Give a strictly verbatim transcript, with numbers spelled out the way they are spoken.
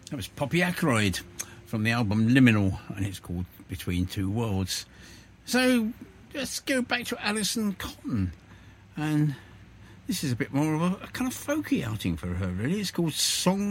That was Poppy Ackroyd from the album Liminal, and it's called Between Two Worlds. So let's go back to Alison Cotton, and this is a bit more of a, a kind of folky outing for her, really. It's called Song